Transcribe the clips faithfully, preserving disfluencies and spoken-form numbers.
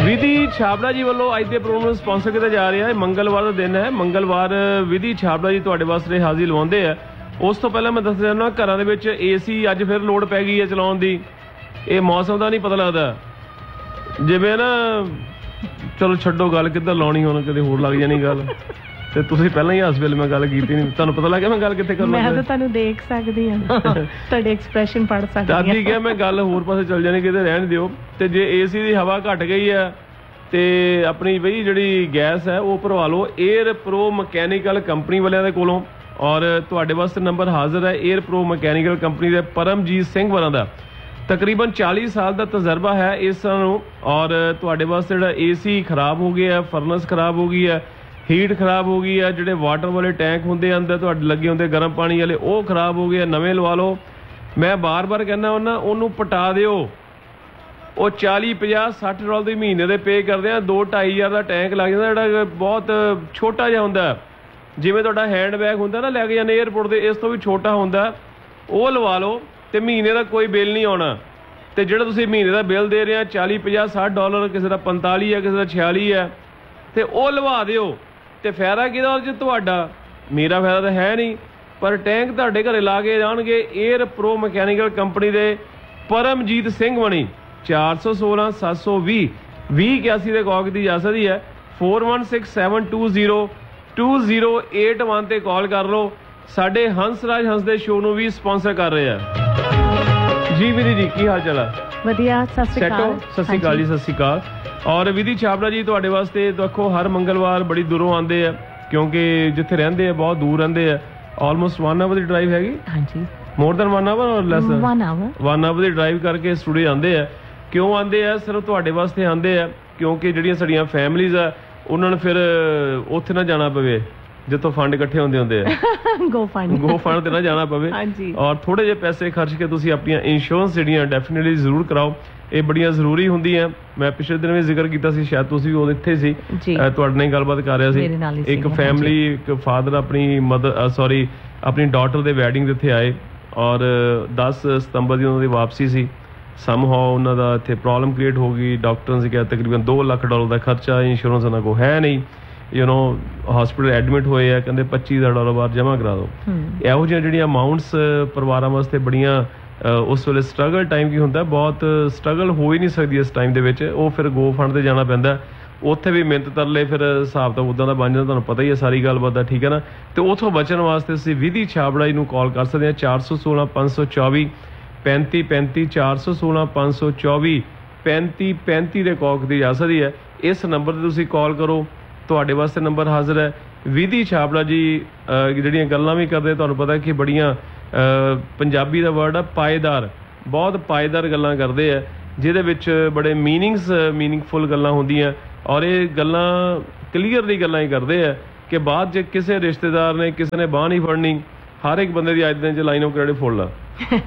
विधि छाबड़ा जी वालों अज के प्रोग्राम में स्पॉन्सर किया जा रहा है। मंगलवार का दिन है, मंगलवार विधि छाबड़ा जी तुहाडे वास्ते हाजिर लवाउंदे है। उस तो पहले मैं दस देना घरों के विच ए सी अज फिर लोड़ पै गई है चलाउण दी। ये मौसम का नहीं पता लगता, जिवें ना चलो छड्डो गल किधर लाउणी, हुण किते होर लग जानी गल। ते तुसीं पहलां ही हस वेले मैं गल कीती नहीं, तुहानूं पता लग गया मैं गल कित्थे करनी। मैं तो तुहानूं देख सकदी हां, तुहाडे एक्सप्रैशन पढ़ सकदी हां। दादी क्या मैं गल होर पासे चल जानी, किते रहण दिओ। ते जे ए सी दी हवा घट गई है ते अपनी बई जिहड़ी गैस है वो भरवा लो एयर प्रो मकैनिकल कंपनी वालियां दे कोलों। और तुहाडे वास्ते नंबर हाजिर है एयर प्रो मकैनिकल कंपनी दे परमजीत सिंह वरां दा। तकरीबन चालीस साल का तजर्बा है इस नूं। और तुहाडे वास्ते जिहड़ा ए सी खराब हो गया है, फरनस खराब हो गई है, हीट खराब हो गई है, जिहड़े वाटर वाले टैंक होंदे अंदर तुहाडे लगे होंदे गर्म पानी वाले वो खराब हो गए, नवें लवा लो। मैं बार बार कहना हुन्ना उन्होंने पटा दिओ। वो चाली पचास सठ डॉलर के महीने के पे करते हैं, दो ढाई हज़ार का टैंक लग जाता जिहड़ा बहुत छोटा जिहा हुंदा, जिवें तुहाडा हैंड बैग हुंदा ना लैके जाने एयरपोर्ट से, इस तो भी छोटा हुंदा। वो लवा लो तो महीने का कोई बिल नहीं आना। तो जो तुम महीने का बिल दे रहे हैं चाली पचास सठ डॉलर, किसी का पंताली है, किसी का छियाली है, तो वह लवा दिओ। तो फायदा कि तुहाडा, मेरा फायदा तो है नहीं, पर टैंक तुहाडे घरे ला के जाणगे एयर प्रो मकैनिकल कंपनी के परमजीत सिंह बनी। चार सौ सोलह सत्त सौ भी भी इक्यासी के कॉल की जा सकती है। Four one six seven two zero to zero eight one ते कॉल कर लो। साडे हंसराज हंस दे शो नूं भी स्पॉन्सर कर रहे हैं जी। विधि जी की हाल चाल है? वधिया, सत श्री अकाल। सत श्री अकाल जी, सत श्री अकाल। और विधि छाबड़ा जी तुहाडे वास्ते देखो हर मंगलवार बड़ी दूरों आते हैं, क्योंकि जिथे रहिंदे हैं बहुत दूर रहिंदे हैं। ऑलमोस्ट वन आवर की ड्राइव हैगी। हाँ जी, मोर देन वन आवर और less one hour one hour की ड्राइव करके स्टूडियो आते हैं। क्यों आते हैं? सिर्फ तुहाडे वास्ते आते हैं क्योंकि जिहड़ियां साडीआं फैमिलीज़ आ उन्होंने फिर उत्थे ना जाना पवे जितों फंड इकट्ठे होंदे होंदे है गो फंड गो फंड ते ना जाना पवे। और थोड़े जे पैसे खर्च के तुसीं अपनी इंश्योरेंस जिहड़ियां डेफिनेटली जरूर कराओ, ये बड़ियां जरूरी होंदियां। मैं पिछले दिन भी जिक्र किया सी, शायद तुसीं भी इत्थे सी, तुहाडे नाल गलबात कर रहा सी। एक फैमिली एक फादर अपनी मदर सॉरी अपनी डॉटर दे वैडिंग इत्थे आए और दस सितंबर दी उन्हां दी वापसी सी। समहाउ उन्हां दा इत्थे प्रॉब्लम क्रिएट हो गई। डॉक्टर ने कहा तकरीबन दो लाख डॉलर का खर्चा, इंश्योरेंस उन्हां कोल है नहीं। यू नो हॉस्पिटल एडमिट होए है, कहते पच्ची हज़ार डॉलर बार जमा करा दो। इहो जिहियां जिहड़ियां अमाउंट्स परिवारां वास्ते बड़ियां उस वेले स्ट्रगल टाइम की होंदा, बहुत स्ट्रगल हो ही नहीं सकती इस टाइम दे विच। वो फिर गो फंड ते जाना पैंदा, उत्थे भी मिहनत तरले फिर हिसाब ताब उदां दा बन जांदा, तुहानूं पता ही है सारी गलबात दा, ठीक है ना। तो उत्थों बचण वास्ते तुसीं विधि छाबड़ा जी नूं कॉल कर सकदे हैं। चार सौ सोलह पाँच सौ चौबी पैंती पैंती चार सौ सोलह पाँच सौ चौबी पैंती पैंती दे कॉल की जा सकदी है। इस नंबर ते तुसीं कॉल करो, तुहाडे वास्ते नंबर हाजिर है। विधि छाबड़ा जी जिहड़ियां गल्लां भी करदे, तुहानूं पता कि बड़ियां पंजाबी दा वर्ड है पाएदार, बहुत पाएदार गल्लां करदे है, जिहदे विच बड़े मीनिंग्स मीनिंगफुल गल्लां होंदियां। और ये गल्लां क्लीयरली गल्लां ही करदे है कि बाद च किसी रिश्तेदार ने किसी ने बांह नहीं फड़नी, हर एक बंदे दी अज दिन च लाइन ऑफ क्रेडिट फुल ला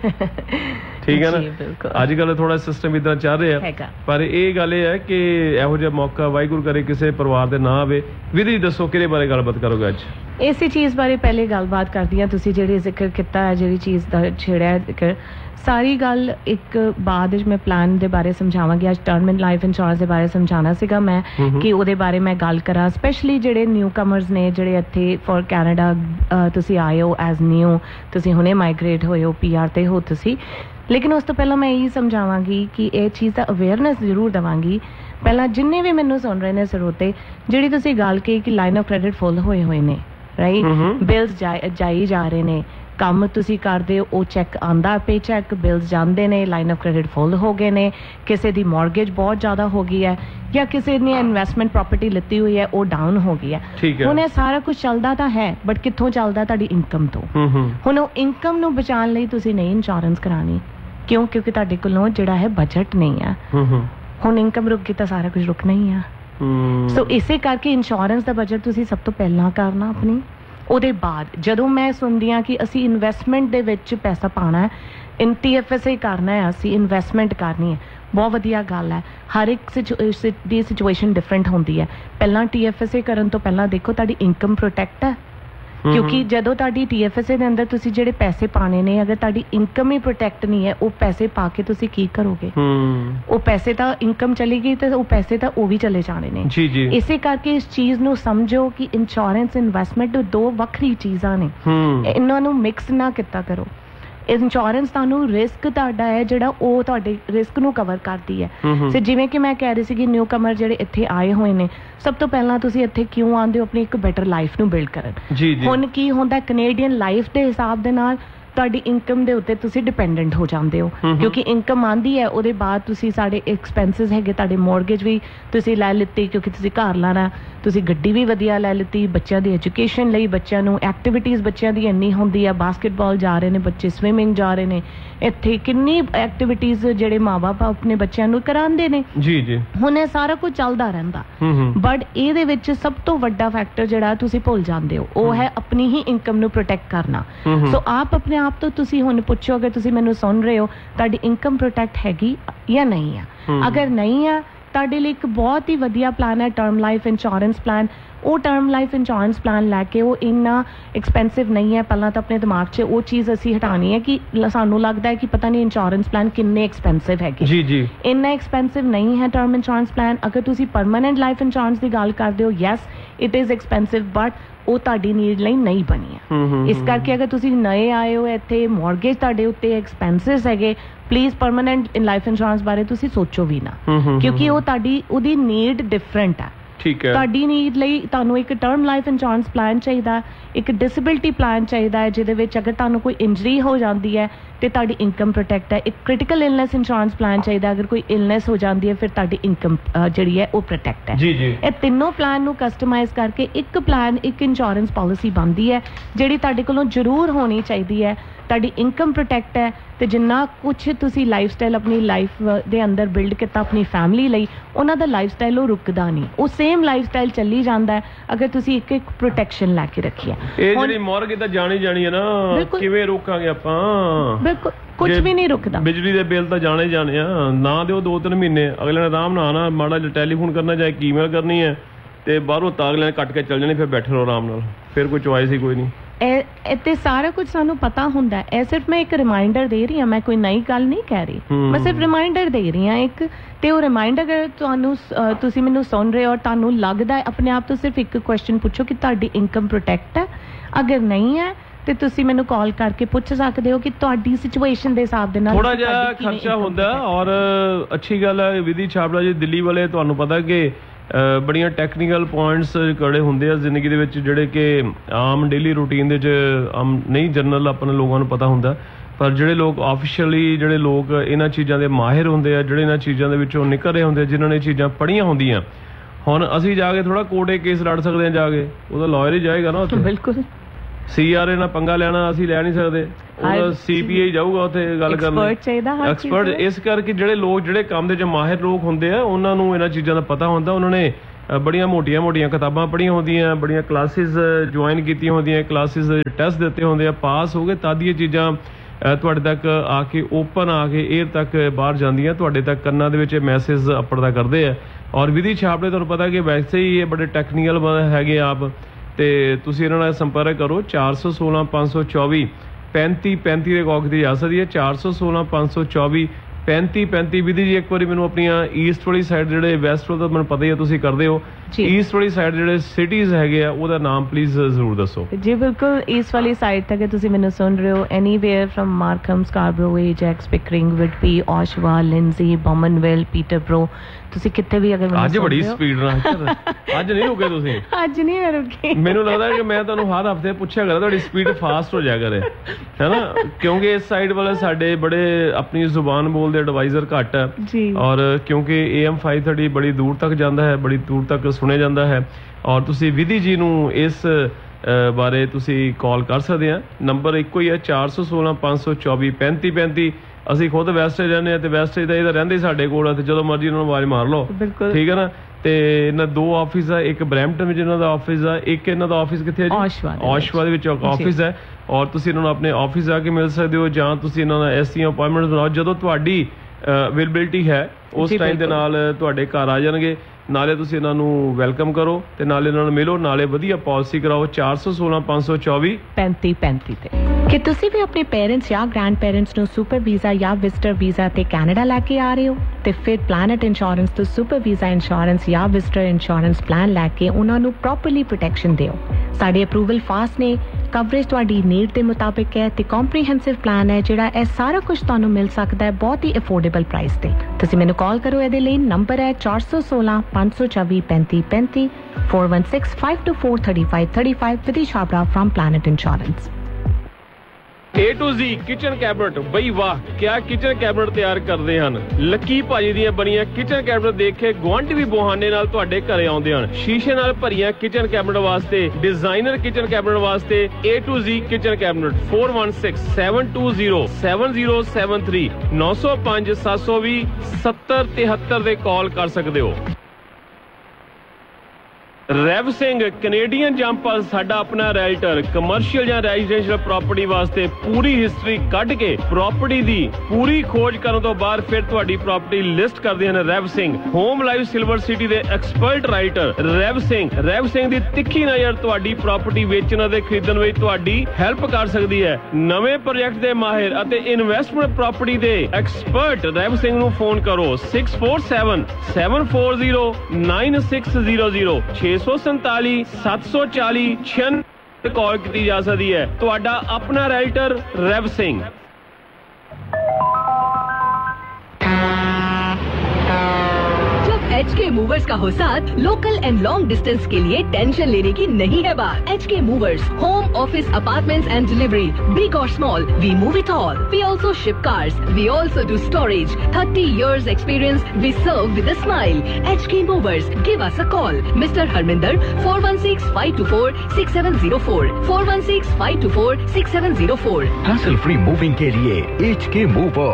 ठीक है ना। अजकल थोड़ा सिस्टम इतना चल रहा है, पर यह गल है कि इहो जिहा मौका वाहिगुरू करे किसी परिवार दे ना आवे। विधि दसो किहदे बारे गलबात करोगे अज? इसी चीज़ बारे पहले गलबात करदी हां। तुसीं जिहड़ी जिक्र किया है, जिहड़ी चीज़ दा छेड़िया जिक्र, सारी गल एक बाद मैं प्लान दे बारे समझावांगी। अज टर्म एंड लाइफ इंश्योरेंस दे बारे समझाना सीगा मैं कि उहदे बारे मैं गल करा। स्पैशली जिहड़े न्यू कमर्स ने, जिहड़े इत्थे फॉर कैनेडा तुसीं आए हो एज न्यू, तुसीं हुणे माइग्रेट होए हो, पी आर ते हो तुसीं। लेकिन उस तो पहला मैं यही समझावांगी कि यह चीज़ का अवेयरनेस जरूर देवांगी। पहला जिन्ने भी मैनू सुन रहे हैं सरोते, जिहड़ी तुसीं गल कही कि लाइन ऑफ क्रेडिट फुल होए हुए ने, राइट, बिल्स जाए जाई जा रहे ने, काम तुसीं करदे हो चैक आंदा, पे चैक, बिल्स जाते हैं, लाइन ऑफ क्रेडिट फुल हो गए ने, किसी की मॉर्गेज बहुत ज़्यादा हो गई है, या किसी ने इन्वेस्टमेंट प्रॉपर्टी लिती हुई है वो डाउन हो गई है। हुण ये सारा कुछ चलता तो है, बट कित्थों चलता तुहाडी इनकम तो। हुण वो इनकम नूं बचाउण लई तुसीं नहीं इंश्योरेंस करानी, क्यों? क्योंकि तुहाडे कोलों जिहड़ा है बजट नहीं है। हुण इनकम रुक गई तो सारा कुछ रुकना ही है। सो इसे करके इंश्योरेंस का बजट तुसीं सब तो पहला करना अपनी। ਉਹਦੇ ਬਾਅਦ ਜਦੋਂ मैं सुनती हाँ कि असी इन्वेस्टमेंट ਦੇ ਵਿੱਚ पैसा पाना है, इन टी एफ एस ए करना है, असी इन्वेस्टमेंट करनी है, बहुत वधिया गल है। हर एक दी सिचुएशन डिफरेंट होंदी है। पहला टी एफ एस ए करन तो पहला देखो तुहाडी इनकम प्रोटैक्ट है, ਕਿਉਂਕਿ ਜਦੋਂ ਤੁਹਾਡੀ ਟੀਐਫਐਸਏ ਦੇ ਅੰਦਰ ਤੁਸੀਂ ਜਿਹੜੇ ਪੈਸੇ ਪਾਣੇ ਨੇ, ਅਗਰ ਤੁਹਾਡੀ ਇਨਕਮ ਹੀ ਪ੍ਰੋਟੈਕਟ ਨਹੀਂ ਹੈ, ਉਹ ਪੈਸੇ ਪਾ ਕੇ ਤੁਸੀਂ ਕੀ ਕਰੋਗੇ? ਉਹ ਪੈਸੇ ਤਾਂ ਇਨਕਮ ਚਲੀ ਗਈ ਤੇ ਉਹ ਪੈਸੇ ਤਾਂ ਉਹ ਵੀ ਚਲੇ ਜਾਣੇ ਨੇ। ਜੀ ਜੀ। ਇਸੇ ਕਰਕੇ ਇਸ ਚੀਜ਼ ਨੂੰ ਸਮਝੋ ਕਿ ਇੰਸ਼ੋਰੈਂਸ ਇਨਵੈਸਟਮੈਂਟ ਦੋ ਵੱਖਰੀ ਚੀਜ਼ਾਂ ਨੇ, ਇਹਨਾਂ ਨੂੰ ਮਿਕਸ ਨਾ ਕੀਤਾ ਕਰੋ। ਇੰਸ਼ੋਰੈਂਸ ਤੁਹਾਨੂੰ ਰਿਸਕ ਤੁਹਾਡਾ ਹੈ ਜਿਹੜਾ ਉਹ ਤੁਹਾਡੇ ਰਿਸਕ ਨੂੰ ਕਵਰ ਕਰਦੀ ਹੈ। ਸੋ ਜਿਵੇਂ ਕਿ ਮੈਂ ਕਹਿ ਰਹੀ ਸੀ ਕਿ ਨਿਊ ਕਮਰ ਜਿਹੜੇ ਇੱਥੇ ਆਏ ਹੋਏ ਨੇ, ਸਭ ਤੋਂ ਪਹਿਲਾਂ ਤੁਸੀਂ ਇੱਥੇ ਕਿਉਂ ਆਉਂਦੇ ਹੋ? ਆਪਣੀ ਇੱਕ ਬੈਟਰ ਲਾਈਫ ਨੂੰ ਬਿਲਡ ਕਰਨ। ਹੁਣ ਕੀ ਹੁੰਦਾ, ਕੈਨੇਡੀਅਨ ਲਾਈਫ ਦੇ ਹਿਸਾਬ ਦੇ ਨਾਲ ਤੁਹਾਡੀ ਇਨਕਮ ਦੇ ਉੱਤੇ ਤੁਸੀਂ ਡਿਪੈਂਡੈਂਟ ਹੋ ਜਾਂਦੇ ਹੋ, ਕਿਉਂਕਿ ਇਨਕਮ ਆਉਂਦੀ ਹੈ, ਉਹਦੇ ਬਾਅਦ ਤੁਸੀਂ ਸਾਡੇ ਐਕਸਪੈਂਸਿਸ ਹੈਗੇ, ਤੁਹਾਡੇ ਮੌਰਗੇਜ ਵੀ ਤੁਸੀਂ ਲੈ ਲਿੱਤੀ ਕਿਉਂਕਿ ਤੁਸੀਂ ਘਰ ਲਾਣਾ, ਤੁਸੀਂ ਗੱਡੀ ਵੀ ਵਧੀਆ ਲੈ ਲਿੱਤੀ, ਬੱਚਿਆਂ ਦੀ ਐਜੂਕੇਸ਼ਨ ਲਈ ਬੱਚਿਆਂ ਨੂੰ ਐਕਟੀਵਿਟੀਜ਼ ਬੱਚਿਆਂ ਦੀ ਇੰਨੀ ਹੁੰਦੀ ਆ, ਬਾਸਕਟਬਾਲ ਜਾ ਰਹੇ ਨੇ ਬੱਚੇ, ਸਵਿਮਿੰਗ ਜਾ ਰਹੇ ਨੇ, ਇੱਥੇ ਕਿੰਨੀ ਐਕਟੀਵਿਟੀਜ਼ ਜਿਹੜੇ ਮਾਂ ਬਾਪ ਆਪਣੇ ਬੱਚਿਆਂ ਨੂੰ ਕਰਾਉਂਦੇ ਨੇ। ਜੀ ਜੀ। ਹੁਣ ਇਹ ਸਾਰਾ ਕੁਝ ਚੱਲਦਾ ਰਹਿੰਦਾ, ਬਟ ਇਹਦੇ ਵਿੱਚ ਸਭ ਤੋਂ ਵੱਡਾ ਫੈਕਟਰ ਜਿਹੜਾ ਤੁਸੀਂ ਭੁੱਲ ਜਾਂਦੇ ਹੋ, ਉਹ ਹੈ ਆਪਣੀ ਹੀ ਇਨਕਮ ਨੂੰ ਪ੍ਰੋਟੈਕਟ ਕਰਨਾ। ਸੋ ਆਪ ਆਪਣੇ ਆਪ ਤੋਂ ਤੁਸੀਂ ਹੁਣ ਪੁੱਛੋ, ਅਗਰ ਤੁਸੀਂ ਮੈਨੂੰ ਸੁਣ ਰਹੇ ਹੋ, ਤੁਹਾਡੀ ਇਨਕਮ ਪ੍ਰੋਟੈਕਟ ਹੈਗੀ ਜਾਂ ਨਹੀਂ ਆ? ਅਗਰ ਨਹੀਂ ਆ, ਤੁਹਾਡੇ ਲਈ ਇੱਕ ਬਹੁਤ ਹੀ ਵਧੀਆ ਪਲਾਨ ਹੈ ਟਰਮ ਲਾਈਫ ਇੰਸ਼ੋਰੈਂਸ ਪਲਾਨ। ਉਹ ਟਰਮ ਲਾਈਫ ਇੰਸ਼ੋਰੈਂਸ ਪਲਾਨ ਲੈ ਕੇ, ਉਹ ਇੰਨਾ ਐਕਸਪੈਂਸਿਵ ਨਹੀਂ ਹੈ। ਪਹਿਲਾਂ ਤਾਂ ਆਪਣੇ ਦਿਮਾਗ 'ਚ ਉਹ ਚੀਜ਼ ਅਸੀਂ ਹਟਾਉਣੀ ਹੈ ਕਿ ਸਾਨੂੰ ਲੱਗਦਾ ਹੈ ਕਿ ਪਤਾ ਨਹੀਂ ਇੰਸ਼ੋਰੈਂਸ ਪਲਾਨ ਕਿੰਨੇ ਐਕਸਪੈਂਸਿਵ ਹੈਗੇ। ਜੀ ਜੀ। ਇੰਨਾ ਐਕਸਪੈਂਸਿਵ ਨਹੀਂ ਹੈ ਟਰਮ ਇੰਸ਼ੋਰੈਂਸ ਪਲਾਨ। ਅਗਰ ਤੁਸੀਂ ਪਰਮਾਨੈਂਟ ਲਾਈਫ ਇੰਸ਼ੋਰੈਂਸ ਦੀ ਗੱਲ ਕਰਦੇ ਹੋ, yes it is expensive, but ਉਹ ਤੁਹਾਡੀ ਨੀਡ ਲਈ ਨਹੀਂ ਬਣੀ ਹੈ। ਇਸ ਕਰਕੇ ਅਗਰ ਤੁਸੀਂ ਨਏ ਆਏ ਹੋ ਇੱਥੇ, ਮੌਰਗੇਜ ਤੁਹਾਡੇ ਉੱਤੇ ਐਕਸਪੈਂਸਿਸ ਹੈਗੇ, please permanent in life insurance ਬਾਰੇ ਤੁਸੀਂ ਸੋਚੋ ਵੀ ਨਾ, ਕਿਉਂਕਿ ਉਹ ਤੁਹਾਡੀ ਉਹਦੀ ਨੀਡ ਡਿਫਰੈਂਟ ਹੈ। ਠੀਕ ਹੈ। ਤੁਹਾਡੀ ਨੀਡ ਲਈ ਤੁਹਾਨੂੰ ਇੱਕ ਟਰਮ ਲਾਈਫ ਇੰਸ਼ੋਰੈਂਸ ਪਲਾਨ ਚਾਹੀਦਾ, ਇੱਕ ਡਿਸੇਬਿਲਿਟੀ ਪਲਾਨ ਚਾਹੀਦਾ ਹੈ, ਜਿਹਦੇ ਵਿੱਚ ਅਗਰ ਤੁਹਾਨੂੰ ਕੋਈ ਇੰਜਰੀ ਹੋ ਜਾਂਦੀ ਹੈ ਤੇ ਤੁਹਾਡੀ ਇਨਕਮ ਪ੍ਰੋਟੈਕਟ ਹੈ। ਇੱਕ ਕ੍ਰਿਟੀਕਲ ਇਲਨੈਸ ਇੰਸ਼ੋਰੈਂਸ ਪਲਾਨ ਚਾਹੀਦਾ, ਅਗਰ ਕੋਈ ਇਲਨੈਸ ਹੋ ਜਾਂਦੀ ਹੈ ਫਿਰ ਤੁਹਾਡੀ ਇਨਕਮ ਜਿਹੜੀ ਹੈ ਉਹ ਪ੍ਰੋਟੈਕਟ ਹੈ। ਜੀ ਜੀ। ਇਹ ਤਿੰਨੋਂ ਪਲਾਨ ਨੂੰ ਕਸਟਮਾਈਜ਼ ਕਰਕੇ ਇੱਕ ਪਲਾਨ, ਇੱਕ ਇੰਸ਼ੋਰੈਂਸ ਪਾਲਿਸੀ ਬਣਦੀ ਹੈ, ਜਿਹੜੀ ਤੁਹਾਡੇ ਕੋਲੋਂ ਜ਼ਰੂਰ ਹੋਣੀ ਚਾਹੀਦੀ ਹੈ। ਤੁਹਾਡੀ ਇਨਕਮ ਪ੍ਰੋਟੈਕਟ ਹੈ ਤੇ ਜਿੰਨਾ ਕੁਛ ਤੁਸੀਂ ਲਾਈਫ ਸਟਾਈਲ ਆਪਣੀ ਲਾਈਫ ਦੇ ਅੰਦਰ ਬਿਲਡ ਕੀਤਾ ਆਪਣੀ ਫੈਮਿਲੀ ਲਈ, ਉਹਨਾਂ ਦਾ ਲਾਈਫ ਸਟਾਈਲ ਉਹ ਰੁਕਦਾ ਨਹੀਂ, ਉਹ ਸੇਮ ਲਾਈਫ ਸਟਾਈਲ ਚੱਲੀ ਜਾਂਦਾ ਹੈ ਅਗਰ ਤੁਸੀਂ ਇੱਕ ਇੱਕ ਪ੍ਰੋਟੈਕਸ਼ਨ ਲੈ ਕੇ ਰੱਖੀ ਹੈ। ਇਹ ਜਿਹੜੀ ਮੌਰਗੇਜ ਤਾਂ ਜਾਣੀ ਜਾਣੀ ਹੈ ਨਾ, ਕਿਵੇਂ ਰੋਕਾਂਗੇ ਆਪਾਂ? ਬਿਲਕੁਲ ਕੁਝ ਵੀ ਨਹੀਂ ਰੁਕਦਾ। ਬਿਜਲੀ ਦੇ ਬਿੱਲ ਤਾਂ ਜਾਣੇ ਜਾਣੇ ਆ, ਨਾ ਦਿਓ ਦੋ ਤਿੰਨ ਮਹੀਨੇ, ਅਗਲੇ ਨੇ ਆਰਾਮ ਨਾਲ ਆਉਣਾ, ਮਾੜਾ ਜਿਹਾ ਟੈਲੀਫੋਨ ਕਰਨਾ, ਜਾਂ ਈਮੇਲ ਕਰਨੀ ਹੈ ਤੇ ਬਾਹਰੋਂ ਤਾਂ ਅਗਲੇ ਨੇ ਕੱਟ ਕੇ ਚੱਲ ਜਾਣੀ, ਫਿਰ ਬੈਠੇ ਰਹੋ ਆਰਾਮ ਨਾਲ, ਫਿਰ ਕੋਈ ਚੁਆਇਸ ਹੀ ਕੋਈ ਨਹੀਂ। ਇਹ ਸਾਰਾ ਕੁਝ ਸਾਨੂੰ ਪਤਾ ਹੁੰਦਾ। ਇਹ ਸਿਰਫ ਮੈਂ ਇੱਕ ਰਿਮਾਈਂਡਰ ਦੇ ਰਹੀ ਹਾਂ, ਮੈਂ ਕੋਈ ਨਈ ਗੱਲ ਨਹੀਂ ਕਹਿ ਰਹੀ, ਮੈਂ ਸਿਰਫ ਰਿਮਾਈਂਡਰ ਦੇ ਰਹੀ ਹਾਂ ਇੱਕ। ਤੇ ਉਹ ਰਿਮਾਈਂਡਰ ਅਗਰ ਤੁਹਾਨੂੰ ਤੁਸੀਂ ਮੈਨੂੰ ਸੁਣ ਰਹੇ ਹੋ ਔਰ ਤੁਹਾਨੂੰ ਲੱਗਦਾ, ਆਪਣੇ ਆਪ ਤੋਂ ਸਿਰਫ ਇੱਕ ਕੁਐਸਚਨ ਪੁੱਛੋ ਕਿ ਤੁਹਾਡੀ ਇਨਕਮ ਪ੍ਰੋਟੈਕਟ ਹੈ। ਅਗਰ ਨਹੀਂ ਹੈ ਤੇ ਤੁਸੀਂ ਮੈਨੂੰ ਕਾਲ ਕਰਕੇ ਪੁੱਛ ਸਕਦੇ ਹੋ ਕਿ ਤੁਹਾਡੀ ਸਿਚੁਏਸ਼ਨ ਦੇ ਹਿਸਾਬ ਦੇ ਨਾਲ ਥੋੜਾ ਜਿਹਾ ਖਰਚਾ ਹੁੰਦਾ। ਔਰ ਅੱਛੀ ਗੱਲ ਹੈ ਵਿਧੀ ਛਾਬੜਾ ਜੀ, ਦਿੱਲੀ ਵਾਲੇ ਤੁਹਾਨੂੰ ਪਤਾ ਕਿ ਬੜੀਆਂ ਟੈਕਨੀਕਲ ਪੁਆਇੰਟਸ ਕੜੇ ਹੁੰਦੇ ਆ ਜ਼ਿੰਦਗੀ ਦੇ ਵਿੱਚ, ਜਿਹੜੇ ਕਿ ਆਮ ਡੇਲੀ ਰੂਟੀਨ ਦੇ ਵਿੱਚ ਆਮ ਨਹੀਂ ਜਨਰਲ ਆਪਣੇ ਲੋਕਾਂ ਨੂੰ ਪਤਾ ਹੁੰਦਾ, ਪਰ ਜਿਹੜੇ ਲੋਕ ਆਫੀਸ਼ੀਅਲੀ ਜਿਹੜੇ ਲੋਕ ਇਹਨਾਂ ਚੀਜ਼ਾਂ ਦੇ ਮਾਹਿਰ ਹੁੰਦੇ ਆ, ਜਿਹੜੇ ਇਹਨਾਂ ਚੀਜ਼ਾਂ ਦੇ ਵਿੱਚੋਂ ਨਿਕਲ ਰਹੇ ਹੁੰਦੇ ਆ, ਜਿਨ੍ਹਾਂ ਨੇ ਚੀਜ਼ਾਂ ਪੜ੍ਹੀਆਂ ਹੁੰਦੀਆਂ, ਹੁਣ ਅਸੀਂ ਜਾ ਕੇ ਥੋੜਾ ਕੋਰਟ ਕੇਸ ਲੜ ਸਕਦੇ ਹਾਂ, ਜਾ ਕੇ ਉਹਦਾ ਲਾਇਰ ਹੀ ਜਾਏਗਾ ਨਾ ਉੱਥੇ। ਬਿਲਕੁਲ। ਸੀ ਆਰ ਏ ਨਾਲ ਪੰਗਾ ਲੈਣਾ ਅਸੀਂ ਲੈ ਨਹੀਂ ਸਕਦੇ, ਉਹਦਾ ਸੀ ਪੀ ਆਈ ਜਾਊਗਾ ਉੱਥੇ ਗੱਲ ਕਰਨ, ਐਕਸਪਰਟ। ਇਸ ਕਰਕੇ ਜਿਹੜੇ ਲੋਕ ਜਿਹੜੇ ਕੰਮ ਦੇ ਚ ਮਾਹਿਰ ਲੋਕ ਹੁੰਦੇ ਆ, ਉਹਨਾਂ ਨੂੰ ਇਹਨਾਂ ਚੀਜ਼ਾਂ ਦਾ ਪਤਾ ਹੁੰਦਾ, ਉਹਨਾਂ ਨੇ ਬੜੀਆਂ ਮੋਟੀਆਂ ਮੋਟੀਆਂ ਕਿਤਾਬਾਂ ਪੜ੍ਹੀਆਂ ਹੁੰਦੀਆਂ, ਬੜੀਆਂ ਕਲਾਸਿਸ ਜੁਆਇਨ ਕੀਤੀਆਂ ਹੁੰਦੀਆਂ, ਕਲਾਸਿਸ ਟੈਸਟ ਦਿੱਤੇ ਹੁੰਦੇ ਆ, ਪਾਸ ਹੋ ਗਏ, ਤਦ ਇਹ ਚੀਜ਼ਾਂ ਤੁਹਾਡੇ ਤੱਕ ਆ ਕੇ ਓਪਨ ਆ ਕੇ ਏਅਰ ਤੱਕ ਬਾਹਰ ਜਾਂਦੀਆਂ, ਤੁਹਾਡੇ ਤੱਕ ਕੰਨਾਂ ਦੇ ਵਿੱਚ ਮੈਸੇਜ ਅੱਪੜਦਾ ਕਰਦੇ ਆ। ਔਰ ਵਿਧੀ ਛਾਬੜੇ ਤੁਹਾਨੂੰ ਪਤਾ ਕਿ ਵੈਸੇ ਹੀ ਇਹ ਬੜੇ ਟੈਕਨੀਕਲ ਹੈਗੇ ਆਪ, ਤੇ ਤੁਸੀਂ ਇਹਨਾਂ ਨਾਲ ਸੰਪਰਕ ਕਰੋ। ਚਾਰ ਸੌ ਸੋਲਾਂ ਪੰਜ ਸੌ ਚੌਵੀ ਪੈਂਤੀ ਪੈਂਤੀ ਦੇ ਕੌਕ ਦੀ ਜਾ ਸਕਦੀ ਹੈ, ਚਾਰ ਸੌ ਸੋਲਾਂ ਪੰਜ ਸੌ ਚੌਵੀ ਪੈਂਤੀ ਪੈਂਤੀ। ਵਿਧੀ ਜੀ ਇੱਕ ਵਾਰੀ ਮੈਨੂੰ ਆਪਣੀਆਂ ਈਸਟ ਵਾਲੀ ਸਾਈਡ, ਜਿਹੜੇ ਵੈਸਟ ਵਾਲਾ ਮੈਨੂੰ ਪਤਾ ਹੀ ਹੈ ਤੁਸੀਂ ਕਰਦੇ ਹੋ, ਈਸਟ ਵਾਲੀ ਸਾਈਡ ਜਿਹੜੇ ਸਿਟੀਜ਼ ਹੈਗੇ ਆ ਉਹਦਾ ਨਾਮ ਪਲੀਜ਼ ਜ਼ਰੂਰ ਦੱਸੋ। ਜੀ ਬਿਲਕੁਲ, ਈਸਟ ਵਾਲੀ ਸਾਈਡ ਤੱਕ ਤੁਸੀਂ ਮੈਨੂੰ ਸੁਣ ਰਹੇ ਹੋ, anywhere firm Markham, Scarborough, ਏਜੈਕਸ, Pickering, ਵਿਟਬੀ, ਔਸ਼ਵਾ, ਲਿੰਜ਼ੀ, ਬੌਮਨਵਿਲ, Peterborough, ਤੁਸੀਂ ਕਿੱਥੇ ਵੀ ਅਗਰ ਅੱਜ ਬੜੀ ਸਪੀਡ ਨਾਲ ਅੱਜ ਨਹੀਂ ਰੁਕੇ ਤੁਸੀਂ? ਅੱਜ ਨਹੀਂ ਮੈਂ ਰੁਕੀ। ਮੈਨੂੰ ਲੱਗਦਾ ਕਿ ਮੈਂ ਤੁਹਾਨੂੰ ਹਰ ਹਫਤੇ ਪੁੱਛਿਆ ਕਰਾਂ ਤੁਹਾਡੀ ਸਪੀਡ ਫਾਸਟ ਹੋ ਜਾਇਆ ਕਰੇ, ਹੈ ਨਾ, ਕਿਉਂਕਿ ਇਸ ਸਾਈਡ ਵਾਲੇ ਸਾਡੇ ਬੜੇ ਆਪਣੀ ਜ਼ੁਬਾਨ ਬੋਲਦੇ ਐਡਵਾਈਜ਼ਰ ਘੱਟ ਹੈ, ਔਰ ਕਿਉਂਕਿ ਏ ਐਮ ਫਾਈਵ ਥਰਟੀ ਬੜੀ ਦੂਰ ਤੱਕ ਜਾਂਦਾ ਹੈ, ਬੜੀ ਦੂਰ ਤੱਕ ਸੁਣਿਆ ਜਾਂਦਾ ਹੈ। ਔਰ ਤੁਸੀਂ ਵਿਧੀ ਜੀ ਨੂੰ ਇਸ ਬਾਰੇ ਤੁਸੀਂ ਕਾਲ ਕਰ ਸਕਦੇ ਆ, ਨੰਬਰ ਇੱਕੋ ਹੀ ਹੈ, ਚਾਰ ਸੌ ਸੋਲਾਂ ਪੰਜ ਸੌ ਚੌਵੀ ਪੈਂਤੀ ਪੈਂਤੀ। ਅਸੀਂ ਖੁਦ ਵੈਸਟੇਜ ਰਹਿੰਦੇ ਹਾਂ ਤੇ ਵੈਸਟੇਜ ਦਾ ਇਹਦਾ ਰਹਿੰਦੇ ਸਾਡੇ ਕੋਲ, ਤੇ ਜਦੋਂ ਮਰਜ਼ੀ ਇਹਨਾਂ ਨੂੰ ਆਵਾਜ਼ ਮਾਰ ਲਓ, ਠੀਕ ਹੈ ਨਾ। ਤੇ ਇਹਨਾਂ ਦੋ ਆਫਿਸ ਆ, ਇੱਕ ਬਰੈਂਪਟਨ ਵਿੱਚ ਇਹਨਾਂ ਦਾ ਆਫਿਸ ਆ, ਇੱਕ ਇਹਨਾਂ ਦਾ ਆਫਿਸ ਕਿੱਥੇ ਹੈ ਜੀ? ਔਸ਼ਵਾ ਦੇ ਵਿੱਚ ਆਫਿਸ ਹੈ। ਔਰ ਤੁਸੀਂ ਇਹਨਾਂ ਨੂੰ ਆਪਣੇ ਆਫਿਸ ਆ ਕੇ ਮਿਲ ਸਕਦੇ ਹੋ, ਜਾਂ ਤੁਸੀਂ ਇਹਨਾਂ ਦਾ ਐਸ ਸੀ ਅਪਾਇੰਟਮੈਂਟ ਬਣਾਓ। ਜਦੋਂ ਤੁਹਾਡੀ ਅਵੇਲੇਬਿਲਿਟੀ ਹੈ ਉਸ ਟਾਈਮ ਦੇ ਨਾਲ ਤੁਹਾਡੇ ਘਰ ਆ ਜਾਣਗੇ। ਨਾਲੇ ਤੁਸੀਂ ਇਹਨਾਂ ਨੂੰ ਵੈਲਕਮ ਕਰੋ ਤੇ ਨਾਲੇ ਇਹਨਾਂ ਨੂੰ ਮਿਲੋ, ਨਾਲੇ ਵਧੀਆ ਪਾਲਿਸੀ ਕਰਾਓ। ਚਾਰ ਸੌ ਸੋਲਾਂ ਪੰਜ ਸੌ ਚੌਵੀ ਪੈਂਤੀ ਪੈਂਤੀ ਤੇ ਕਿ ਤੁਸੀਂ ਵੀ ਆਪਣੇ ਪੇਰੈਂਟਸ ਜਾਂ ਗ੍ਰੈਂਡ ਪੇਰੈਂਟਸ ਨੂੰ ਸੁਪਰ ਵੀਜ਼ਾ ਜਾਂ ਵਿਜ਼ਟਰ ਵੀਜ਼ਾ ਤੇ ਕੈਨੇਡਾ ਲੈ ਕੇ ਆ ਰਹੇ ਹੋ ਤੇ ਫਿਰ ਪਲੈਨਟ ਇੰਸ਼ੋਰੈਂਸ ਤੋਂ ਸੁਪਰ ਵੀਜ਼ਾ ਇੰਸ਼ੋਰੈਂਸ ਜਾਂ ਵਿਜ਼ਟਰ ਇੰਸ਼ੋਰੈਂਸ ਪਲਾਨ ਲੈ ਕੇ ਉਹਨਾਂ ਨੂੰ ਪ੍ਰੋਪਰਲੀ ਪ੍ਰੋਟੈਕਸ਼ਨ ਦਿਓ। ਸਾਡੇ ਅਪਰੂਵਲ ਫਾਸਟ ਨੇ, ਕਵਰੇਜ ਤੁਹਾਡੀ ਨੀਡ ਦੇ ਮੁਤਾਬਿਕ ਹੈ ਤੇ ਕੰਪਰੀਹੈਂਸਿਵ ਪਲਾਨ ਹੈ ਜਿਹੜਾ ਇਹ ਸਾਰਾ ਕੁਝ ਤੁਹਾਨੂੰ ਮਿਲ ਸਕਦਾ ਹੈ ਬਹੁਤ ਹੀ ਅਫੋਰਡੇਬਲ ਪ੍ਰਾਈਸ ਤੇ। ਤੁਸੀਂ ਮੈਨੂੰ ਕਾਲ ਕਰੋ, ਇਹਦੇ ਲਈ ਨੰਬਰ ਹੈ ਚਾਰ ਸੌ ਸੋਲਾਂ ਪੰਜ ਸੌ ਚੌਵੀ ਪੈਂਤੀ ਪੈਂਤੀ four one six five two four three five three five ਵਿਧੀ Chhabra from Planet Insurance। A to Z kitchen cabinet, ਬਈ ਵਾਹ ਕਿਆ ਕਿਚਨ ਕੈਬਨਟ ਤਿਆਰ ਕਰਦੇ ਹਨ। ਲੱਕੀ ਭਾਜੀ ਦੀਆਂ ਬਣੀਆਂ ਕਿਚਨ ਕੈਬਨਟ ਦੇਖ ਕੇ ਗੁਆਂਢੀ ਵੀ ਬਹਾਨੇ ਨਾਲ ਤੁਹਾਡੇ ਘਰੇ ਆਉਂਦੇ ਹਨ। ਸ਼ੀਸ਼ੇ ਨਾਲ ਭਰੀਆਂ ਕਿਚਨ ਕੈਬਨਟ ਵਾਸਤੇ, ਡਿਜ਼ਾਈਨਰ ਕਿਚਨ ਕੈਬਨਟ ਵਾਸਤੇ A to Z kitchen cabinet four one six seven two zero seven zero seven three ਨੌ ਸੌ ਪੰਜ ਸੱਤ ਸੌ ਵੀਹ ਸੱਤਰ ਤਿਹੱਤਰ ਦੇ ਕਾਲ ਕਰ ਸਕਦੇ ਹੋ। ਰੈਵ ਸਿੰਘ ਕੈਨੇਡੀਅਨ ਜੰਪਰ ਸਾਡਾ ਆਪਣਾ ਰੈਲਟਰ, ਕਮਰਸ਼ੀਅਲ ਜਾਂ ਰੈਜ਼ੀਡੈਂਸ਼ੀਅਲ ਪ੍ਰਾਪਰਟੀ ਵਾਸਤੇ ਪੂਰੀ ਹਿਸਟਰੀ ਕੱਢ ਕੇ ਪ੍ਰਾਪਰਟੀ ਦੀ ਪੂਰੀ ਖੋਜ ਕਰਨ ਤੋਂ ਬਾਅਦ ਫਿਰ ਤੁਹਾਡੀ ਪ੍ਰਾਪਰਟੀ ਲਿਸਟ ਕਰਦੇ ਹਨ। ਰੈਵ Singh home life silver city ਦੇ ਐਕਸਪਰਟ ਰਾਈਟਰ ਰੈਵ ਸਿੰਘ ਰੈਵ ਸਿੰਘ ਦੀ ਤਿੱਖੀ ਨਜ਼ਰ ਤੁਹਾਡੀ ਪ੍ਰਾਪਰਟੀ ਵੇਚਣ ਅਤੇ ਖਰੀਦਣ ਵਿੱਚ ਤੁਹਾਡੀ ਹੈਲਪ ਕਰ ਸਕਦੀ ਹੈ। ਨਵੇਂ ਪ੍ਰੋਜੈਕਟ ਦੇ ਮਾਹਿਰ ਅਤੇ ਇਨਵੈਸਟਮੈਂਟ ਪ੍ਰਾਪਰਟੀ ਦੇ ਐਕਸਪਰਟ ਰੈਵ ਸਿੰਘ ਨੂੰ ਫੋਨ ਕਰੋ six four seven seven four zero nine six zero zero ਛੇ ਸੌ ਸੰਤਾਲੀ ਸੱਤ ਸੌ ਚਾਲੀ ਛਿਆਨਵੇਂ ਕਾਲ ਕੀਤੀ ਜਾ ਸਕਦੀ ਹੈ। ਤੁਹਾਡਾ ਆਪਣਾ ਰੈਲਟਰ ਰੈਵ ਸਿੰਘ। एच के मूवर्स का हो साथ, लोकल एंड लॉन्ग डिस्टेंस के लिए टेंशन लेने की नहीं है बात। एच के movers home, office, apartments and delivery, big और small, we move it all. We also ship cars. We also do storage. thirty years experience. We serve with a smile. H K Movers. Give us a call. Mister Harminder four one six five two four six seven zero four four one six five two four six seven zero four। हासिल free moving के लिए H K Mover।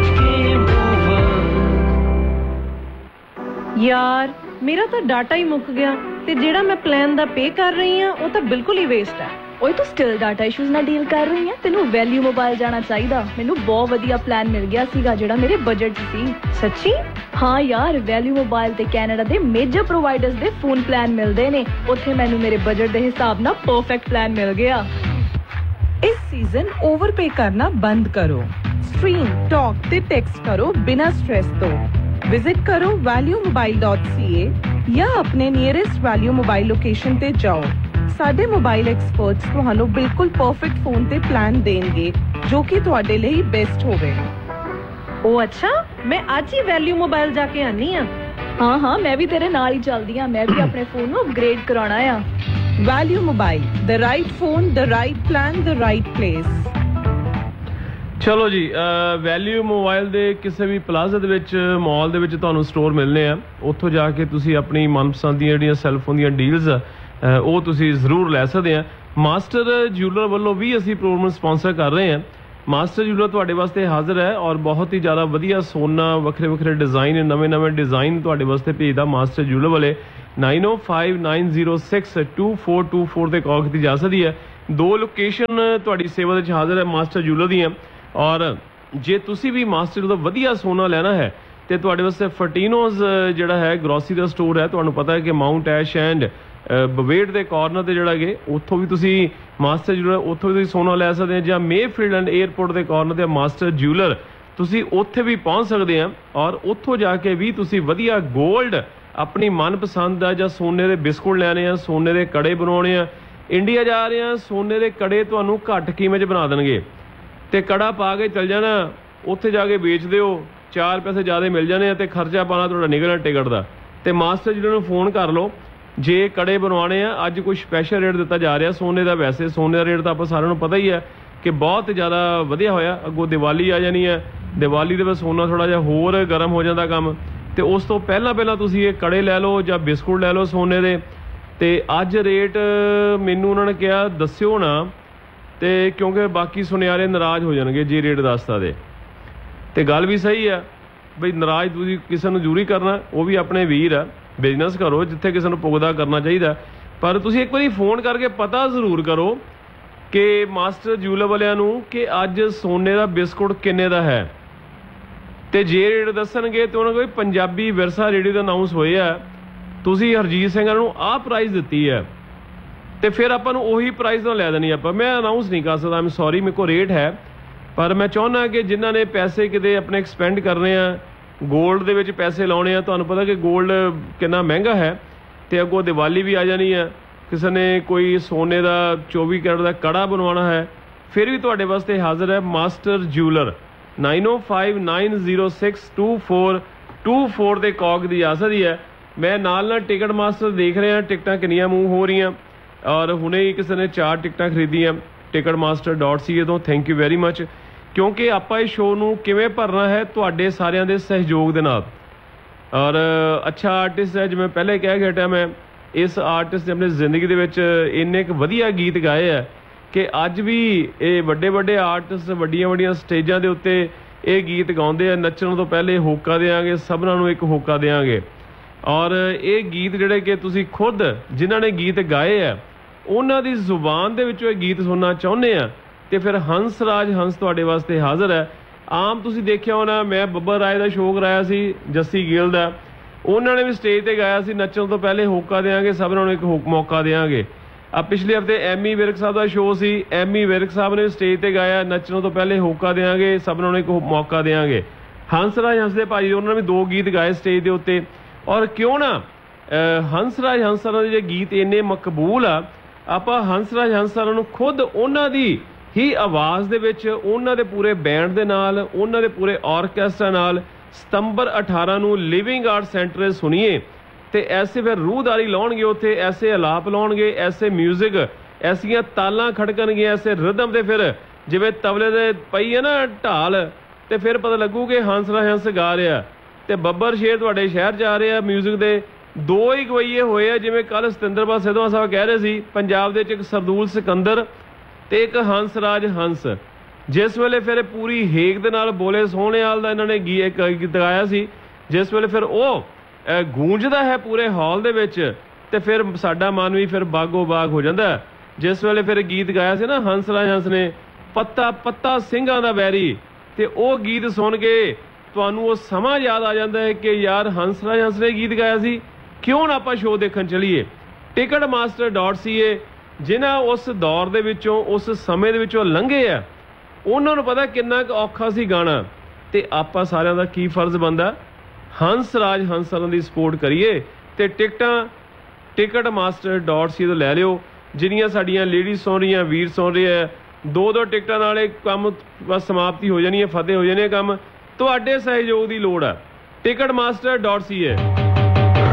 ਯਾਰ ਮੇਰਾ ਤਾਂ data ਹੀ ਮੁੱਕ ਗਿਆ ਤੇ ਜਿਹੜਾ ਮੈਂ ਪਲਾਨ ਦਾ ਪੇ ਕਰ ਰਹੀ ਹਾਂ ਉਹ ਤਾਂ ਬਿਲਕੁਲ ਹੀ ਵੇਸਟ ਹੈ। ਓਏ ਤੂੰ ਸਟਿਲ ਡਾਟਾ ਇਸ਼ੂਜ਼ ਨਾਲ ਡੀਲ ਕਰ ਰਹੀ ਹੈ? ਤੈਨੂੰ ਵੈਲਿਊ ਮੋਬਾਈਲ ਜਾਣਾ ਚਾਹੀਦਾ। ਮੈਨੂੰ ਬਹੁਤ ਵਧੀਆ ਪਲਾਨ ਮਿਲ ਗਿਆ ਸੀਗਾ ਜਿਹੜਾ ਮੇਰੇ ਬਜਟ 'ਚ ਸੀ। ਸੱਚੀ? ਹਾਂ ਯਾਰ, ਵੈਲਿਊ ਮੋਬਾਈਲ ਤੇ ਕੈਨੇਡਾ ਦੇ ਮੇਜਰ ਪ੍ਰੋਵਾਈਡਰਸ ਦੇ ਫੋਨ ਪਲਾਨ ਮਿਲਦੇ ਨੇ। ਉੱਥੇ ਮੈਨੂੰ ਮੇਰੇ ਬਜਟ ਦੇ ਹਿਸਾਬ ਨਾਲ ਪਰਫੈਕਟ ਪਲਾਨ ਮਿਲ ਗਿਆ। ਇਸ ਸੀਜ਼ਨ ਓਵਰਪੇ ਕਰਨਾ ਬੰਦ ਕਰੋ। ਸਟ੍ਰੀਮ, ਟਾਕ ਤੇ ਟੈਕਸਟ ਕਰੋ ਬਿਨਾਂ ਸਟ੍ਰੈਸ ਤੋਂ। ਵਿਜ਼ਿਟ ਕਰੋ value mobile dot c a ਜਾਂ ਆਪਣੇ ਨੀਅਰੈਸਟ ਵੈਲਿਊ ਮੋਬਾਈਲ ਲੋਕੇਸ਼ਨ ਤੇ ਜਾਓ। ਸਾਡੇ ਮੋਬਾਈਲ ਐਕਸਪਰਟਸ ਤੁਹਾਨੂੰ ਬਿਲਕੁਲ ਪਰਫੈਕਟ ਫੋਨ ਤੇ ਪਲਾਨ ਦੇਣਗੇ ਜੋ ਕਿ ਤੁਹਾਡੇ ਲਈ ਬੈਸਟ ਹੋਵੇ। ਉਹ ਅੱਛਾ, ਮੈਂ ਅੱਜ ਹੀ ਵੈਲਿਊ ਮੋਬਾਈਲ ਜਾ ਕੇ ਆਨੀ ਆ। ਹਾਂ ਹਾਂ, ਮੈਂ ਵੀ ਤੇਰੇ ਨਾਲ ਹੀ ਚੱਲਦੀ ਆ। ਮੈਂ ਵੀ ਆਪਣੇ ਫੋਨ ਨੂੰ ਅਪਗ੍ਰੇਡ ਕਰਾਉਣਾ ਆ। Value mobile, the right phone, the right plan, the right place। ਚਲੋ ਜੀ, ਵੈਲਿਊ ਮੋਬਾਈਲ ਦੇ ਕਿਸੇ ਵੀ ਪਲਾਜ਼ਾ ਦੇ ਵਿੱਚ, ਮਾਲ ਦੇ ਵਿੱਚ ਤੁਹਾਨੂੰ ਸਟੋਰ ਮਿਲਨੇ ਆ। ਉੱਥੋਂ ਜਾ ਕੇ ਤੁਸੀਂ ਆਪਣੀ ਮਨਪਸੰਦ ਦੀਆਂ ਜਿਹੜੀਆਂ ਸੈੱਲਫੋਨ ਦੀਆਂ ਡੀਲਸ ਆ ਉਹ ਤੁਸੀਂ ਜ਼ਰੂਰ ਲੈ ਸਕਦੇ ਆ। ਮਾਸਟਰ ਜਿਊਲਰ ਵੱਲੋਂ ਵੀ ਅਸੀਂ ਪ੍ਰੋਗਰਾਮ ਸਪਾਂਸਰ ਕਰ ਰਹੇ ਹਾਂ। ਮਾਸਟਰ ਜਿਊਲਰ ਤੁਹਾਡੇ ਵਾਸਤੇ ਹਾਜ਼ਰ ਹੈ ਔਰ ਬਹੁਤ ਹੀ ਜ਼ਿਆਦਾ ਵਧੀਆ ਸੋਨਾ, ਵੱਖਰੇ ਵੱਖਰੇ ਡਿਜ਼ਾਈਨ, ਨਵੇਂ ਨਵੇਂ ਡਿਜ਼ਾਈਨ ਤੁਹਾਡੇ ਵਾਸਤੇ ਭੇਜਦਾ ਮਾਸਟਰ ਜਿਊਲਰ ਵਾਲੇ। ਨਾਈਨ ਓ five nine zero six two four two four 'ਤੇ ਕਾਲ ਕੀਤੀ ਜਾ ਸਕਦੀ ਹੈ। ਦੋ ਲੋਕੇਸ਼ਨ ਤੁਹਾਡੀ ਸੇਵਾ ਦੇ ਵਿੱਚ ਹਾਜ਼ਰ ਹੈ ਮਾਸਟਰ ਜਿਊਲਰ ਦੀਆਂ। ਔਰ ਜੇ ਤੁਸੀਂ ਵੀ ਮਾਸਟਰ ਦਾ ਵਧੀਆ ਸੋਨਾ ਲੈਣਾ ਹੈ ਤੇ ਤੁਹਾਡੇ ਵਾਸਤੇ ਫਰਟੀਨੋਜ਼ ਜਿਹੜਾ ਹੈ ਗਰੋਸਰੀ ਦਾ ਸਟੋਰ ਹੈ। ਤੁਹਾਨੂੰ ਪਤਾ ਹੈ ਕਿ ਮਾਊਂਟ ਐਸ਼ ਐਂਡ ਬਵੇਟ ਦੇ ਕਾਰਨਰ ਤੇ ਜਿਹੜਾ ਹੈਗੇ ਉੱਥੋਂ ਵੀ ਤੁਸੀਂ ਮਾਸਟਰ ਜਿਊਲਰ, ਉੱਥੋਂ ਵੀ ਤੁਸੀਂ ਸੋਨਾ ਲੈ ਸਕਦੇ ਆ। ਜਾਂ ਮੇਫੀਲਡ ਐਂਡ 에ਅਰਪੋਰਟ ਦੇ ਕਾਰਨਰ ਤੇ ਮਾਸਟਰ ਜਿਊਲਰ, ਤੁਸੀਂ ਉੱਥੇ ਵੀ ਪਹੁੰਚ ਸਕਦੇ ਆ ਔਰ ਉੱਥੋਂ ਜਾ ਕੇ ਵੀ ਤੁਸੀਂ ਵਧੀਆ ਗੋਲਡ ਆਪਣੀ ਮਨਪਸੰਦ ਦਾ ਜਾਂ ਸੋਨੇ ਦੇ ਬਿਸਕੁਟ ਲੈਣੇ ਆ, ਸੋਨੇ ਦੇ ਕੜੇ ਬਣਾਉਣੇ ਆ। ਇੰਡੀਆ ਜਾ ਰਹੇ ਆ, ਸੋਨੇ ਦੇ ਕੜੇ ਤੁਹਾਨੂੰ ਘੱਟ ਕੀਮਤ 'ਚ ਬਣਾ ਦੇਣਗੇ ਤੇ ਕੜਾ ਪਾ ਕੇ ਚੱਲ ਜਾਣਾ, ਉੱਥੇ ਜਾ ਕੇ ਵੇਚ ਦਿਓ, ਚਾਰ ਪੈਸੇ ਜ਼ਿਆਦਾ ਮਿਲ ਜਾਣੇ ਆ ਤੇ ਖਰਚਾ ਪਾਣਾ ਤੁਹਾਡਾ ਨਿਕਲਣਾ ਟਿਕਟ ਦਾ। ਤੇ ਮਾਸਟਰ ਜਿਹਨਾਂ ਨੂੰ ਫੋਨ ਕਰ ਲਓ ਜੇ ਕੜੇ ਬਣਵਾਉਣੇ ਆ। ਅੱਜ ਕੋਈ ਸਪੈਸ਼ਲ ਰੇਟ ਦਿੱਤਾ ਜਾ ਰਿਹਾ ਸੋਨੇ ਦਾ। ਵੈਸੇ ਸੋਨੇ ਦਾ ਰੇਟ ਤਾਂ ਆਪਾਂ ਸਾਰਿਆਂ ਨੂੰ ਪਤਾ ਹੀ ਹੈ ਕਿ ਬਹੁਤ ਜ਼ਿਆਦਾ ਵਧਿਆ ਹੋਇਆ। ਅੱਗੋਂ ਦੀਵਾਲੀ ਆ ਜਾਣੀ ਹੈ, ਦੀਵਾਲੀ ਦੇ ਵਿੱਚ ਸੋਨਾ ਥੋੜ੍ਹਾ ਜਿਹਾ ਹੋਰ ਗਰਮ ਹੋ ਜਾਂਦਾ ਕੰਮ। ਤੇ ਉਸ ਤੋਂ ਪਹਿਲਾਂ ਪਹਿਲਾਂ ਤੁਸੀਂ ਇਹ ਕੜੇ ਲੈ ਲਓ ਜਾਂ ਬਿਸਕੁਟ ਲੈ ਲਓ ਸੋਨੇ ਦੇ। ਤੇ ਅੱਜ ਰੇਟ ਮੈਨੂੰ ਉਹਨਾਂ ਨੇ ਕਿਹਾ ਦੱਸਿਓ ਨਾ, ਤੇ ਕਿਉਂਕਿ ਬਾਕੀ ਸੁਨਿਆਰੇ ਨਾਰਾਜ਼ ਹੋ ਜਾਣਗੇ ਜੇ ਰੇਟ ਦੱਸਦਾ ਦੇ। ਤੇ ਗੱਲ ਵੀ ਸਹੀ ਆ ਬਈ, ਨਾਰਾਜ਼ ਤੁਸੀਂ ਕਿਸੇ ਨੂੰ ਜ਼ਰੂਰੀ ਕਰਨਾ, ਉਹ ਵੀ ਆਪਣੇ ਵੀਰ ਆ। ਬਿਜ਼ਨਸ ਕਰੋ ਜਿੱਥੇ ਕਿਸੇ ਨੂੰ ਪੁੱਗਦਾ ਕਰਨਾ ਚਾਹੀਦਾ, ਪਰ ਤੁਸੀਂ ਇੱਕ ਵਾਰੀ ਫੋਨ ਕਰਕੇ ਪਤਾ ਜ਼ਰੂਰ ਕਰੋ ਕਿ ਮਾਸਟਰ ਜਿਊਲਰ ਵਾਲਿਆਂ ਨੂੰ ਕਿ ਅੱਜ ਸੋਨੇ ਦਾ ਬਿਸਕੁਟ ਕਿੰਨੇ ਦਾ ਹੈ। ਤੇ ਜੇ ਰੇਟ ਦੱਸਣਗੇ ਤੇ ਉਹਨਾਂ ਕੋਲ ਪੰਜਾਬੀ ਵਿਰਸਾ ਰੇਡੀਓ ਦਾ ਅਨਾਉਂਸ ਹੋਏ ਆ, ਤੁਸੀਂ ਹਰਜੀਤ ਸਿੰਘਾਂ ਨੂੰ ਆਹ ਪ੍ਰਾਈਜ਼ ਦਿੱਤੀ ਹੈ ਤੇ ਫਿਰ ਆਪਾਂ ਨੂੰ ਉਹੀ ਪ੍ਰਾਈਜ਼ ਨਾਲ ਲੈ ਦੇਣੀ ਆਪਾਂ। ਮੈਂ ਅਨਾਉਂਸ ਨਹੀਂ ਕਰ ਸਕਦਾ, ਆਮ ਸੌਰੀ, ਮੇਰੇ ਕੋਲ ਰੇਟ ਹੈ, ਪਰ ਮੈਂ ਚਾਹੁੰਦਾ ਕਿ ਜਿਨ੍ਹਾਂ ਨੇ ਪੈਸੇ ਕਿਤੇ ਆਪਣੇ ਐਕਸਪੈਂਡ ਕਰਨੇ ਆ, ਗੋਲਡ ਦੇ ਵਿੱਚ ਪੈਸੇ ਲਾਉਣੇ ਆ, ਤੁਹਾਨੂੰ ਪਤਾ ਕਿ ਗੋਲਡ ਕਿੰਨਾ ਮਹਿੰਗਾ ਹੈ ਤੇ ਅੱਗੋਂ ਦੀਵਾਲੀ ਵੀ ਆ ਜਾਣੀ ਆ, ਕਿਸੇ ਨੇ ਕੋਈ ਸੋਨੇ ਦਾ ਚੌਵੀ ਕੈਰਟ ਦਾ ਕੜਾ ਬਣਵਾਉਣਾ ਹੈ, ਫਿਰ ਵੀ ਤੁਹਾਡੇ ਵਾਸਤੇ ਹਾਜ਼ਰ ਹੈ ਮਾਸਟਰ ਜਿਊਲਰ। ਨਾਈਨ ਓ five nine zero six two four two four ਦੇ ਕੌਕ ਦੀ ਆ ਸਕਦੀ ਹੈ। ਮੈਂ ਨਾਲ ਨਾਲ ਟਿਕਟ ਮਾਸਟਰ ਦੇਖ ਰਿਹਾ ਟਿਕਟਾਂ ਕਿੰਨੀਆਂ ਮੂਵ ਹੋ ਰਹੀਆਂ, ਔਰ ਹੁਣੇ ਹੀ ਕਿਸੇ ਨੇ ਚਾਰ ਟਿਕਟਾਂ ਖਰੀਦੀਆਂ ਟਿਕਟ ਮਾਸਟਰ ਡਾਟ ਸੀ ਏ ਤੋਂ। ਥੈਂਕ ਯੂ ਵੈਰੀ ਮੱਚ, ਕਿਉਂਕਿ ਆਪਾਂ ਇਸ ਸ਼ੋਅ ਨੂੰ ਕਿਵੇਂ ਭਰਨਾ ਹੈ ਤੁਹਾਡੇ ਸਾਰਿਆਂ ਦੇ ਸਹਿਯੋਗ ਦੇ ਨਾਲ। ਔਰ ਅੱਛਾ ਆਰਟਿਸਟ ਹੈ, ਜਿਵੇਂ ਪਹਿਲੇ ਕਹਿ ਕੇ ਹਟਿਆ ਮੈਂ, ਇਸ ਆਰਟਿਸਟ ਨੇ ਆਪਣੀ ਜ਼ਿੰਦਗੀ ਦੇ ਵਿੱਚ ਇੰਨੇ ਕੁ ਵਧੀਆ ਗੀਤ ਗਾਏ ਆ ਕਿ ਅੱਜ ਵੀ ਇਹ ਵੱਡੇ ਵੱਡੇ ਆਰਟਿਸਟ ਵੱਡੀਆਂ ਵੱਡੀਆਂ ਸਟੇਜਾਂ ਦੇ ਉੱਤੇ ਇਹ ਗੀਤ ਗਾਉਂਦੇ ਆ। ਨੱਚਣ ਤੋਂ ਪਹਿਲੇ ਹੋਕਾ ਦਿਆਂਗੇ, ਸਭਨਾਂ ਨੂੰ ਇੱਕ ਹੋਕਾ ਦਿਆਂਗੇ। ਔਰ ਇਹ ਗੀਤ ਜਿਹੜੇ ਕਿ ਤੁਸੀਂ ਖੁਦ ਜਿਨ੍ਹਾਂ ਨੇ ਗੀਤ ਗਾਏ ਆ ਉਹਨਾਂ ਦੀ ਜ਼ੁਬਾਨ ਦੇ ਵਿੱਚੋਂ ਇਹ ਗੀਤ ਸੁਣਨਾ ਚਾਹੁੰਦੇ ਆ, ਤੇ ਫਿਰ ਹੰਸ ਰਾਜ ਹੰਸ ਤੁਹਾਡੇ ਵਾਸਤੇ ਹਾਜ਼ਰ ਹੈ। ਆਮ ਤੁਸੀਂ ਦੇਖਿਆ ਹੋਣਾ, ਮੈਂ ਬੱਬਰ ਰਾਏ ਦਾ ਸ਼ੋਅ ਕਰਾਇਆ ਸੀ ਜੱਸੀ ਗਿੱਲ ਦਾ, ਉਹਨਾਂ ਨੇ ਵੀ ਸਟੇਜ ਤੇ ਗਾਇਆ ਸੀ ਨੱਚਣ ਤੋਂ ਪਹਿਲੇ ਹੋਕਾ ਦਿਆਂਗੇ, ਸਭਨਾਂ ਨੂੰ ਇੱਕ ਹੋਕ ਮੌਕਾ ਦਿਆਂਗੇ। ਆ ਪਿਛਲੇ ਹਫਤੇ ਐਮੀ ਵਿਰਕ ਸਾਹਿਬ ਦਾ ਸ਼ੋਅ ਸੀ, ਐਮੀ ਵਿਰਕ ਸਾਹਿਬ ਨੇ ਸਟੇਜ ਤੇ ਗਾਇਆ ਨੱਚਣ ਤੋਂ ਪਹਿਲੇ ਹੋਕਾ ਦਿਆਂਗੇ, ਸਭਨਾਂ ਨੂੰ ਇੱਕ ਮੌਕਾ ਦਿਆਂਗੇ। ਹੰਸ ਰਾਜ ਹੰਸ ਦੇ ਭਾਜੀ ਉਹਨਾਂ ਨੇ ਵੀ ਦੋ ਗੀਤ ਗਾਏ ਸਟੇਜ ਦੇ ਉੱਤੇ। ਔਰ ਕਿਉਂ ਨਾ ਹੰਸ ਰਾਜ ਹੰਸ ਦੇ ਜੇ ਗੀਤ ਇੰਨੇ ਮਕਬੂਲ ਆ, ਆਪਾਂ ਹੰਸ ਰਾਜ ਹੰਸ ਨੂੰ ਖੁਦ ਉਹਨਾਂ ਦੀ ਹੀ ਆਵਾਜ਼ ਦੇ ਵਿੱਚ, ਉਹਨਾਂ ਦੇ ਪੂਰੇ ਬੈਂਡ ਦੇ ਨਾਲ, ਉਹਨਾਂ ਦੇ ਪੂਰੇ ਆਰਕੈਸਟਰਾ ਨਾਲ ਸਤੰਬਰ ਅਠਾਰਾਂ ਨੂੰ ਲਿਵਿੰਗ ਆਰਟ ਸੈਂਟਰ ਸੁਣੀਏ। ਤੇ ਐਸੇ ਫਿਰ ਰੂਹਦਾਰੀ ਲਾਉਣਗੇ ਉੱਥੇ, ਐਸੇ ਅਲਾਪ ਲਾਉਣਗੇ, ਐਸੇ ਮਿਊਜ਼ਿਕ, ਐਸੀਆਂ ਤਾਲਾਂ ਖੜਕਣਗੀਆਂ, ਐਸੇ ਰਿਦਮ, ਤੇ ਫਿਰ ਜਿਵੇਂ ਤਬਲੇ ਦੇ ਪਈ ਹੈ ਨਾ ਢਾਲ, ਤੇ ਫਿਰ ਪਤਾ ਲੱਗੂ ਕਿ ਹੰਸ ਰਾਜ ਹੰਸ ਗਾ ਰਿਹਾ। ਤੇ ਬੱਬਰ ਸ਼ੇਰ ਤੁਹਾਡੇ ਸ਼ਹਿਰ ਜਾ ਰਹੇ ਆ ਮਿਊਜ਼ਿਕ ਦੇ। ਦੋ ਹੀ ਗਵਈਏ ਹੋਏ ਆ, ਜਿਵੇਂ ਕੱਲ ਸਤਿੰਦਰਪਾਲ ਸਿੱਧਵਾਂ ਸਾਹਿਬ ਕਹਿ ਰਹੇ ਸੀ, ਪੰਜਾਬ ਦੇ ਵਿੱਚ ਇੱਕ ਸਰਦੂਲ ਸਿਕੰਦਰ ਤੇ ਇੱਕ ਹੰਸ ਰਾਜ ਹੰਸ। ਜਿਸ ਵੇਲੇ ਫਿਰ ਪੂਰੀ ਹੇਕ ਦੇ ਨਾਲ ਬੋਲੇ ਸੋਹਣੇਵਾਲ ਦਾ ਇਹਨਾਂ ਨੇ ਗੀਤ ਗਾਇਆ ਸੀ, ਜਿਸ ਵੇਲੇ ਫਿਰ ਉਹ ਗੂੰਜਦਾ ਹੈ ਪੂਰੇ ਹਾਲ ਦੇ ਵਿੱਚ, ਤੇ ਫਿਰ ਸਾਡਾ ਮਨ ਵੀ ਫਿਰ ਬਾਗੋ ਬਾਗ ਹੋ ਜਾਂਦਾ। ਜਿਸ ਵੇਲੇ ਫਿਰ ਗੀਤ ਗਾਇਆ ਸੀ ਨਾ ਹੰਸ ਰਾਜ ਹੰਸ ਨੇ, ਪੱਤਾ ਪੱਤਾ ਸਿੰਘਾਂ ਦਾ ਵੈਰੀ, ਤੇ ਉਹ ਗੀਤ ਸੁਣ ਕੇ ਤੁਹਾਨੂੰ ਉਹ ਸਮਾਂ ਯਾਦ ਆ ਜਾਂਦਾ ਹੈ ਕਿ ਯਾਰ ਹੰਸ ਰਾਜ ਹੰਸ ਨੇ ਗੀਤ ਗਾਇਆ ਸੀ, ਕਿਉਂ ਨਾ ਆਪਾਂ ਸ਼ੋਅ ਦੇਖਣ ਚਲੀਏ। ਟਿਕਟ ਮਾਸਟਰ ਡਾਟ ਸੀ ਏ ਜਿਨ੍ਹਾਂ ਉਸ ਦੌਰ ਦੇ ਵਿੱਚੋਂ, ਉਸ ਸਮੇਂ ਦੇ ਵਿੱਚੋਂ ਲੰਘੇ ਆ, ਉਹਨਾਂ ਨੂੰ ਪਤਾ ਕਿੰਨਾ ਕੁ ਔਖਾ ਸੀ ਗਾਣਾ, ਤੇ ਆਪਾਂ ਸਾਰਿਆਂ ਦਾ ਕੀ ਫਰਜ਼ ਬਣਦਾ ਹੰਸ ਰਾਜ ਹੰਸਾਂ ਦੀ ਸਪੋਰਟ ਕਰੀਏ। ਤੇ ਟਿਕਟਾਂ ਟਿਕਟ ਮਾਸਟਰ ਡਾਟ ਸੀ ਤੋਂ ਲੈ ਲਿਓ। ਜਿਹੜੀਆਂ ਸਾਡੀਆਂ ਲੇਡੀਜ਼ ਸੁਣ ਰਹੀਆਂ, ਵੀਰ ਸੁਣ ਰਹੇ ਆ, ਦੋ ਦੋ ਟਿਕਟਾਂ ਨਾਲ ਇਹ ਕੰਮ ਬਸ ਸਮਾਪਤੀ ਹੋ ਜਾਣੀ ਹੈ, ਫਤਿਹ ਹੋ ਜਾਣੀ ਹੈ ਕੰਮ। ਤੁਹਾਡੇ ਸਹਿਯੋਗ ਦੀ ਲੋੜ ਹੈ। ਟਿਕਟ ਮਾਸਟਰ ਡਾਟ ਸੀ ਏ।